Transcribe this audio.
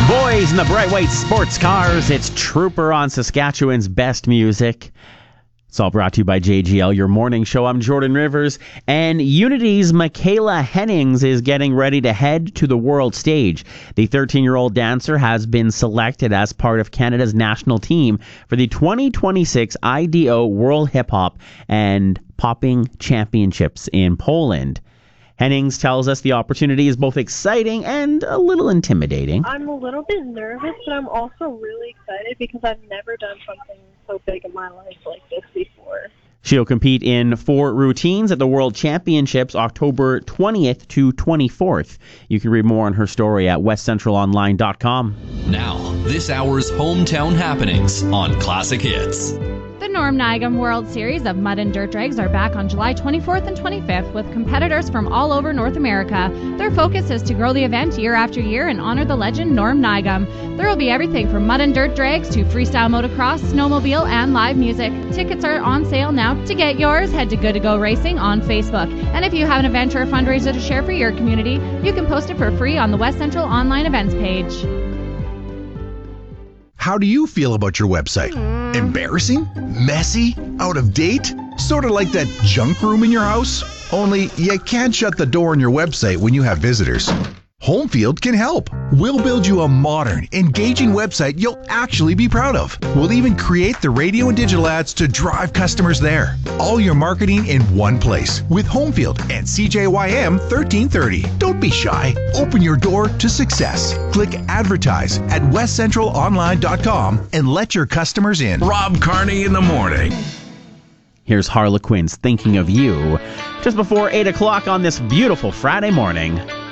Boys in the bright white sports cars. It's Trooper on Saskatchewan's best music. It's all brought to you by JGL, your morning show. I'm Jordan Rivers, and Unity's Michaela Hennings is getting ready to head to the world stage. The 13-year-old dancer has been selected as part of Canada's national team for the 2026 IDO World Hip Hop and Popping Championships in Poland. Hennings tells us the opportunity is both exciting and a little intimidating. I'm a little bit nervous, but I'm also really excited because I've never done something so big in my life like this before. She'll compete in 4 routines at the World Championships October 20th to 24th. You can read more on her story at westcentralonline.com. Now, this hour's hometown happenings on Classic Hits. The Norm Nigam World Series of Mud and Dirt Drags are back on July 24th and 25th with competitors from all over North America. Their focus is to grow the event year after year and honor the legend Norm Nigam. There will be everything from mud and dirt drags to freestyle motocross, snowmobile, and live music. Tickets are on sale now. To get yours, head to Good to Go Racing on Facebook. And if you have an event or a fundraiser to share for your community, you can post it for free on the West Central Online Events page. How do you feel about your website? Embarrassing? Messy? Out of date? Sort of like that junk room in your house? Only you can't shut the door on your website when you have visitors. Homefield can help. We'll build you a modern, engaging website you'll actually be proud of. We'll even create the radio and digital ads to drive customers there. All your marketing in one place with Homefield and CJYM 1330. Don't be shy. Open your door to success. Click advertise at westcentralonline.com and let your customers in. Rob Carney in the morning. Here's Harlequin's Thinking of You just before 8 o'clock on this beautiful Friday morning.